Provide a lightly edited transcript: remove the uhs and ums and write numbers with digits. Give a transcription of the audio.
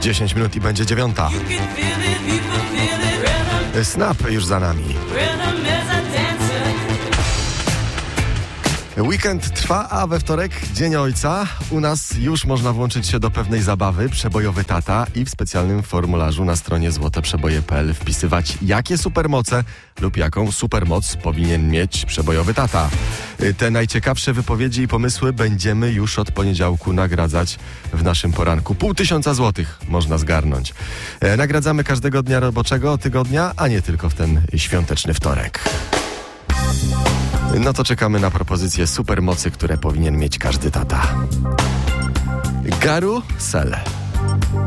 10 minut i będzie 9. Snap już za nami. Weekend trwa, a we wtorek Dzień Ojca. U nas już można włączyć się do pewnej zabawy, przebojowy tata, i w specjalnym formularzu na stronie złoteprzeboje.pl wpisywać, jakie supermoce lub jaką supermoc powinien mieć przebojowy tata. Te najciekawsze wypowiedzi i pomysły będziemy już od poniedziałku nagradzać w naszym poranku. 500 złotych można zgarnąć. Nagradzamy każdego dnia roboczego tygodnia, a nie tylko w ten świąteczny wtorek. No to czekamy na propozycje supermocy, które powinien mieć każdy tata. Garou Sel.